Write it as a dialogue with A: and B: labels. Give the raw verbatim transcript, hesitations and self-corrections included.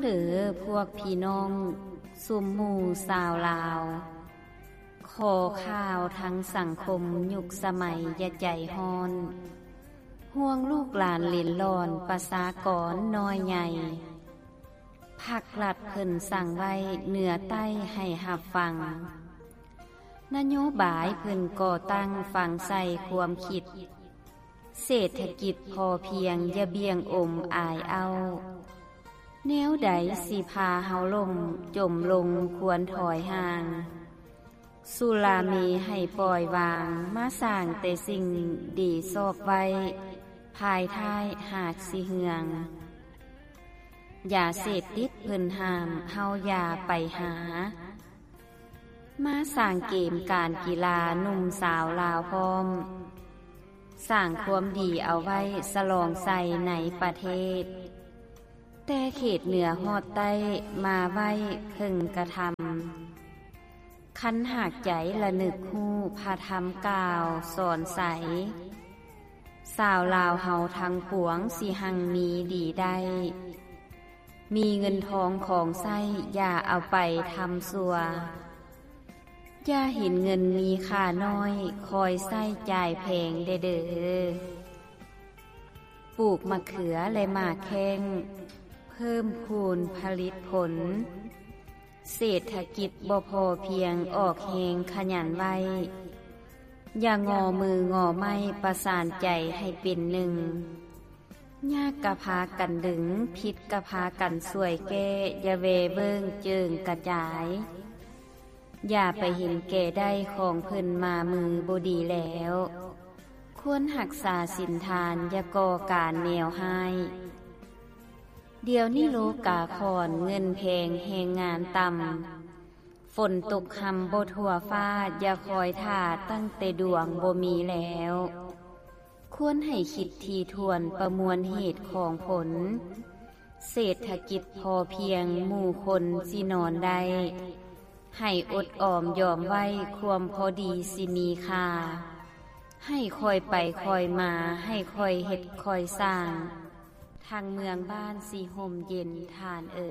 A: เด้อพวกพี่น้องซุมหมู่สาวลาวขอข่าวทั้งสังคมยุคสมัยอย่าใจฮ้อนห่วงลูกหลานเล่นหลอนประสากรน้อยใหญ่ภาครัฐเพิ่นสั่งไว้เหนือใต้ให้หับฟังนโยบายเพิ่นก่อตั้งฝังใส่ความคิดเศรษฐกิจพอเพียงอย่าเบียงอมอายเอาแนวใดสิพาเฮาลงจมลงควรถอยห่างสุรามีให้ปล่อยวางมาสร้างแต่สิ่งดีซอบไว้ภายท้ายหากสิเหืองอย่าเสพติดเพิ่นห้ามเฮาอย่าไปหามาสร้างเกมการกีฬาหนุ่มสาวลาวพร้อมสร้างความดีเอาไว้สลองใส่ในประเทศแต่เขตเหนือฮอดใต้มาไว้เพิ่งกระทำคันหากใจละนึกฮู้พาธรรมกล่าวสอนใสสาวลาวเฮาทั้งปวงสิหังมีดีได้มีเงินทองของใช้อย่าเอาไปทำซัวอย่าเห็นเงินมีค่าน้อยคอยใช้จ่ายแพงเด้อเด้อปลูกมะเขือและหมากแข้งเพิ่มพูนผลิตผลเศรษฐกิจบ่พอเพียงออกแหงขยันไว้อย่างอมืองอไม้ประสานใจให้เป็นหนึ่งยากกะพากันดึงผิดกะพากันสวยแก้อย่าเวเบิ่งเจิงกระจายอย่าไปเห็นแก่ได้ของเพิ่นมามือบ่ดีแล้วควรรักษาศีลทานอย่าก่อการแนวให้เดี๋ยวนี้โลกาคอนเงินแพงแหงงานต่ำฝนตกคำบ่ทั่วฟ้าอย่าคอยท่าตั้งแต่ดวงบ่มีแล้วควรให้คิดทีทวนประมวลเหตุของผลเศรษฐกิจพอเพียงหมู่คนสินอนได้ให้อดออมยอมไว้ความพอดีสิมีค่าให้คอยไปคอยมาให้คอยเฮ็ดคอยสร้างทางเมืองบ้านสีห่มเย็นทานเอ๋